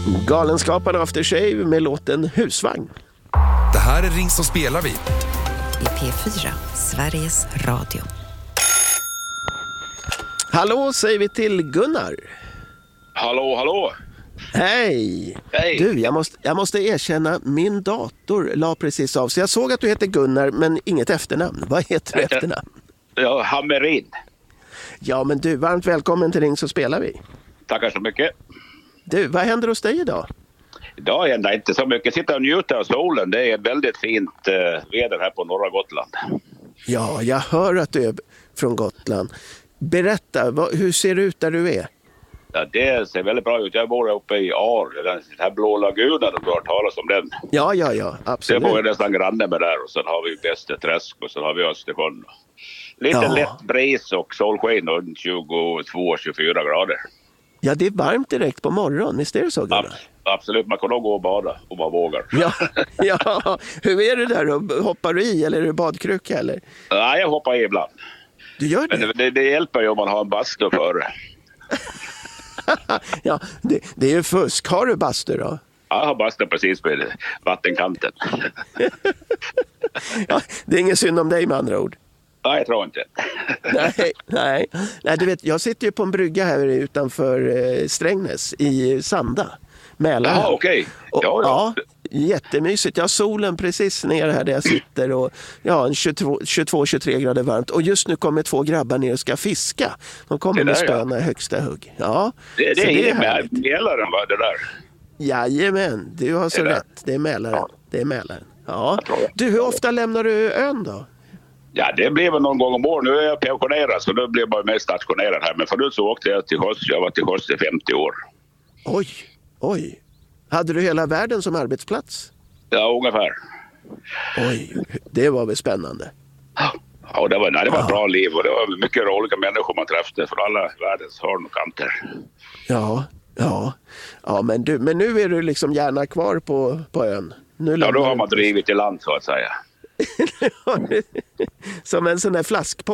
Galenskaparna After Shave med låten Husvagn. Det här är Ring så spelar vi. I P4, Sveriges Radio. Hallå säger vi till Gunnar. Hallå, hallå. Hej. Hej. Du, jag måste erkänna, min dator la precis av. Så jag såg att du heter Gunnar men inget efternamn. Vad heter du efternamn? Ja, Hammerin. Ja men du, varmt välkommen till Ring så spelar vi. Tackar så mycket. Du, vad händer hos dig idag? Idag händer inte så mycket. Sitta och njuta av solen. Det är väldigt fint väder här på norra Gotland. Ja, jag hör att du är från Gotland. Berätta, hur ser det ut där du är? Ja, det ser väldigt bra ut. Jag bor uppe i Ar, den här blå lagunen, om du har talat om den. Ja, absolut. Det bor jag nästan granne med där och sen har vi Bästeträsk och sen har vi Östersjön. Lite lätt bris och solsken och 22-24 grader. Ja, det är varmt direkt på morgonen, visst är det så, Gunnar? Absolut, man kan nog gå och bada om man vågar. Ja. Hur är det där? Hoppar du i eller är det badkruka eller? Nej, jag hoppar i ibland. Du gör det? Men det hjälper ju om man har en bastu före. Ja, det är ju fusk. Har du bastu då? Jag har bastu precis vid vattenkanten. Ja, det är ingen synd om dig med andra ord. Nej, jag tror inte. Nej, du vet, jag sitter ju på en brygga här utanför Strängnäs i Sanda, Mälaren. Jaha, okej. Ja, jättemysigt. Jag har solen precis ner här där jag sitter och en 22-23 grader varmt. Och just nu kommer 2 grabbar ner och ska fiska. De kommer med spöna i högsta hugg. Ja, det är Mälaren, va, det där? Jajamän, du har så rätt. Det är Mälaren. Ja. Det är Mälaren. Ja. Du, hur ofta lämnar du ön då? Ja, det blir väl någon gång om år. Nu är jag pensionerad så då blir jag bara mer stationerad här. Men förut så åkte jag till sjöss. Jag var till sjöss i 50 år. Oj. Hade du hela världen som arbetsplats? Ja, ungefär. Oj, det var väl spännande. Ja, det var ett bra liv och det var mycket roliga människor man träffade från alla världens hörn och kanter. Ja, men nu är du liksom gärna kvar på ön. Då har man drivit i land så att säga. Som en sån där flaskpost.